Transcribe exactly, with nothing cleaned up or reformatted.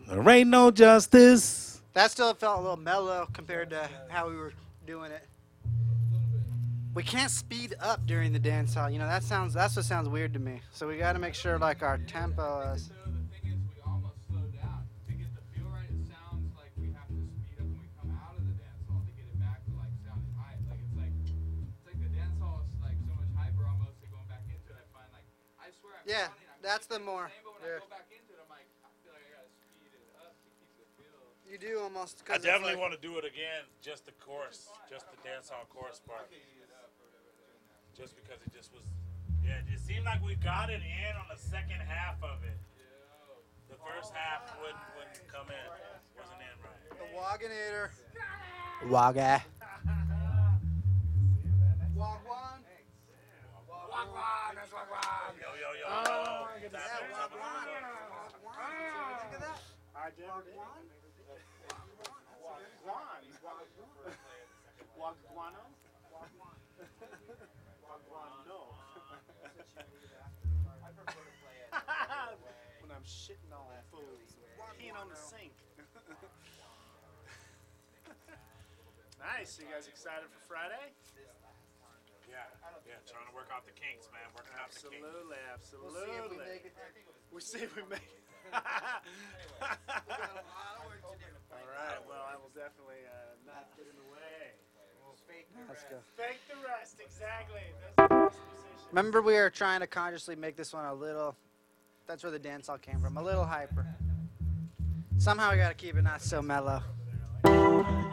There ain't no justice. That still felt a little mellow compared to how we were doing it. We can't speed up during the dance hall. You know, that sounds that's what sounds weird to me. So we got to make sure like our tempo is. So the thing is, we almost slow down to get the feel right. It sounds like we have to speed up when we come out of the dance hall to get it back to like sounding hype. Like it's like it's like the dance hall is like so much hyper almost. That going back into it, I find like I swear I'm Yeah, sounding, I'm that's the thinking more. same, but when Yeah. I go back into it, I'm like I feel like I gotta speed it up to keep the feel. You do almost. I definitely like, want to do it again, just the chorus, just the dance hall chorus part. Just because it just was, yeah, it seemed like we got it in on the second half of it. The first half wouldn't, wouldn't come in, wasn't in right. The Waganator. Waga. Wagwan. Wagwan, that's Wagwan. Yo, yo, yo. Oh, What's yeah, happening? Wagwan. What's Wagwan. Think of that? I did. Wagwan. Wagwan. Wagguano? Wagguano. When I'm shitting on fools, peeing on the sink. Nice. You guys excited for Friday? Yeah, yeah, trying to work out the kinks, man. Working out the kinks. Absolutely, absolutely. We'll see if we make it there. We'll see if we make it. All right. Well, I will definitely uh, not get in the way. Let's go. Fake the rest, exactly. That's the best position. Remember, we were trying to consciously make this one a little. That's where the dance all came from. A little hyper. Somehow we gotta keep it not so mellow.